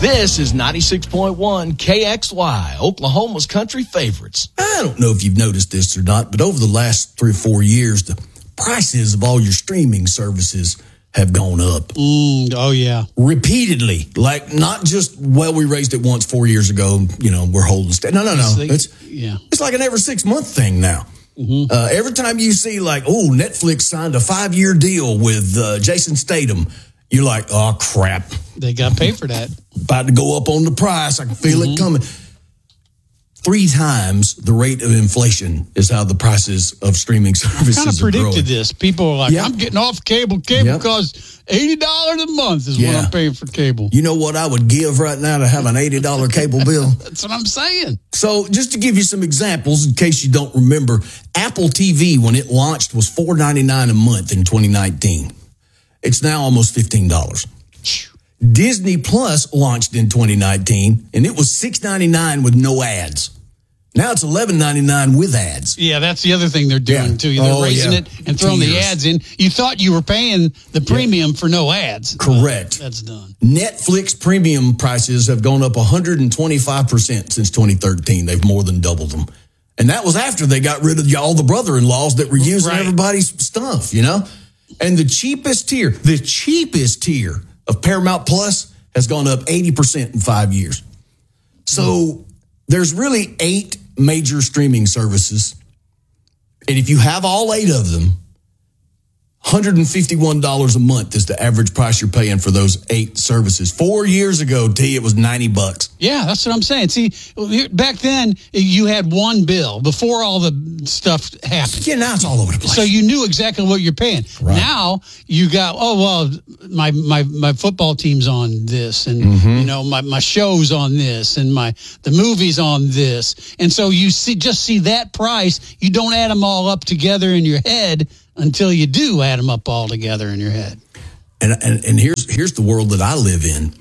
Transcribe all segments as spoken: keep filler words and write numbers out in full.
This is ninety-six point one K X Y, Oklahoma's country favorites. I don't know if you've noticed this or not, but over the last three or four years, the prices of all your streaming services have gone up. Mm, oh, yeah. Repeatedly. Like, not just, well, we raised it once four years ago, you know, we're holding steady. No, no, no. It's, yeah. it's like an every six-month thing now. Mm-hmm. Uh, every time you see, like, oh, Netflix signed a five-year deal with uh, Jason Statham, you're like, oh, crap. They got to pay for that. About to go up on the price. I can feel mm-hmm. it coming. Three times the rate of inflation is how the prices of streaming services I kind of predicted this. People are like, yep. I'm getting off cable. Cable yep. costs eighty dollars a month is yeah. what I'm paying for cable. You know what I would give right now to have an eighty dollars cable bill? That's what I'm saying. So just to give you some examples, in case you don't remember, Apple T V, when it launched, was four ninety-nine a month in twenty nineteen. It's now almost fifteen dollars. Disney Plus launched in twenty nineteen, and it was six ninety-nine with no ads. Now it's eleven ninety-nine with ads. Yeah, that's the other thing they're doing, yeah. too. They're oh, raising yeah. it and throwing Cheers. the ads in. You thought you were paying the premium yeah. for no ads. Correct. Well, that's done. Netflix premium prices have gone up one hundred twenty-five percent since twenty thirteen. They've more than doubled them. And that was after they got rid of all the brother-in-laws that were using right. everybody's stuff, you know? And the cheapest tier, the cheapest tier of Paramount Plus has gone up eighty percent in five years. So there's really eight major streaming services. And if you have all eight of them, one hundred fifty-one dollars a month is the average price you're paying for those eight services. Four years ago, T, it was ninety bucks. Yeah, that's what I'm saying. See, back then, you had one bill before all the stuff happened. Yeah, now it's all over the place. So you knew exactly what you're paying. Right. Now, you got, oh, well, my my, my football team's on this, and, mm-hmm. you know, my, my show's on this, and my the movie's on this. And so you see just see that price. You don't add them all up together in your head until you do add them up all together in your head. And and, and here's here's the world that I live in.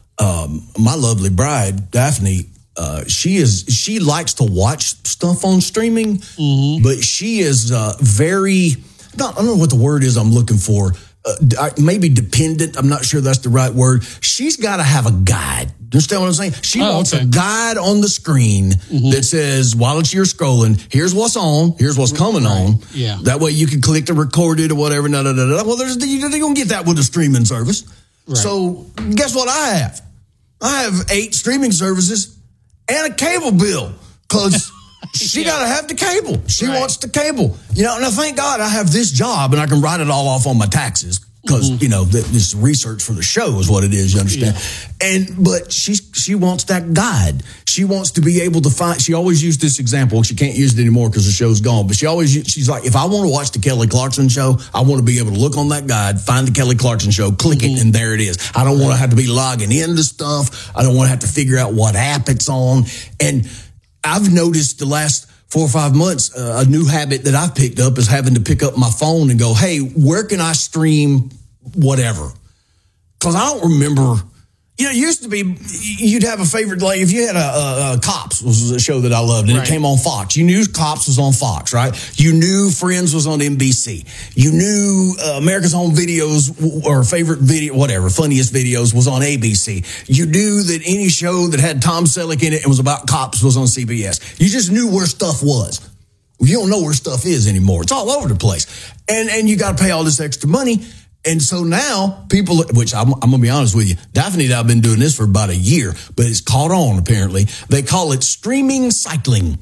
Um, my lovely bride, Daphne, uh, she is she likes to watch stuff on streaming, mm-hmm. but she is uh, very, not, I don't know what the word is I'm looking for, uh, maybe dependent. I'm not sure that's the right word. She's got to have a guide. You understand what I'm saying? She oh, wants okay. a guide on the screen mm-hmm. that says, while you're scrolling, here's what's on, here's what's coming right. on. Yeah. That way you can click to record it or whatever. No, no, no, no. Well, there's, you're going to get that with a streaming service. Right. So guess what I have? I have eight streaming services and a cable bill because she yeah. got to have the cable. She right. wants the cable. You know, and I thank God I have this job and I can write it all off on my taxes. Because, mm-hmm. you know, this research for the show is what it is, you understand? Yeah. And, but she, she wants that guide. She wants to be able to find, she always used this example. She can't use it anymore because the show's gone. But she always, she's like, if I want to watch the Kelly Clarkson show, I want to be able to look on that guide, find the Kelly Clarkson show, click mm-hmm. it, and there it is. I don't want to have to be logging into stuff. I don't want to have to figure out what app it's on. And I've noticed the last four or five months, uh, a new habit that I've picked up is having to pick up my phone and go, hey, where can I stream whatever? Because I don't remember, you know, it used to be, you'd have a favorite, like if you had a, a, a Cops was a show that I loved and right. it came on Fox. You knew Cops was on Fox, right? You knew Friends was on N B C. You knew uh, America's Home Videos or favorite video, whatever, funniest videos was on A B C. You knew that any show that had Tom Selleck in it and was about cops was on C B S. You just knew where stuff was. You don't know where stuff is anymore. It's all over the place. And, and you got to pay all this extra money. And so now people, which I'm, I'm going to be honest with you, Daphne and I have been doing this for about a year, but it's caught on apparently. They call it streaming cycling.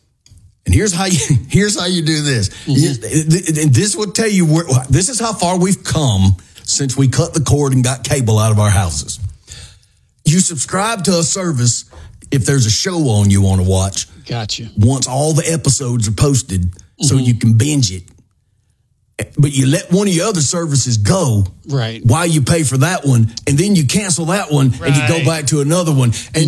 And here's how you, here's how you do this. Mm-hmm. And this will tell you where, this is how far we've come since we cut the cord and got cable out of our houses. You subscribe to a service if there's a show on you want to watch. Gotcha. Once all the episodes are posted mm-hmm. so you can binge it. But you let one of your other services go right. while you pay for that one, and then you cancel that one, right. and you go back to another one. And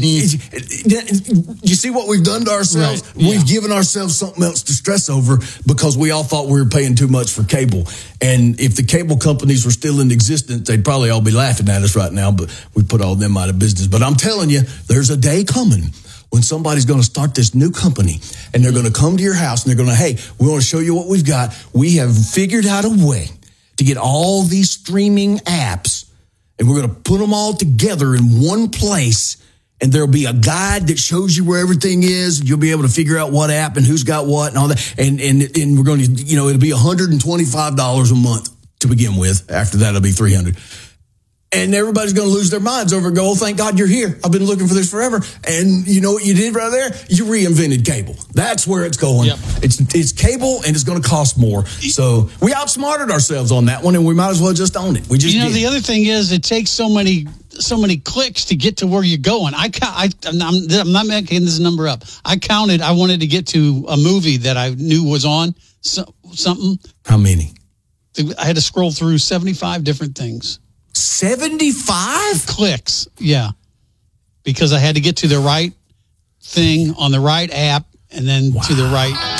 mm-hmm. you see what we've done to ourselves? Right. Yeah. We've given ourselves something else to stress over because we all thought we were paying too much for cable. And if the cable companies were still in existence, they'd probably all be laughing at us right now, but we put all them out of business. But I'm telling you, there's a day coming when somebody's going to start this new company and they're going to come to your house and they're going to, hey, we want to show you what we've got. We have figured out a way to get all these streaming apps and we're going to put them all together in one place. And there'll be a guide that shows you where everything is. You'll be able to figure out what app and who's got what and all that. And and and we're going to, you know, it'll be one hundred twenty-five dollars a month to begin with. After that, it'll be three hundred dollars. And everybody's going to lose their minds over and go, oh, thank God you're here. I've been looking for this forever. And you know what you did right there? You reinvented cable. That's where it's going. Yep. It's it's cable, and it's going to cost more. So we outsmarted ourselves on that one, and we might as well just own it. We just You know, did. the other thing is it takes so many so many clicks to get to where you're going. I, I, I'm, I'm not making this number up. I counted. I wanted to get to a movie that I knew was on so, something. How many? I had to scroll through seventy-five different things. seventy-five clicks, yeah, because I had to get to the right thing on the right app and then wow. to the right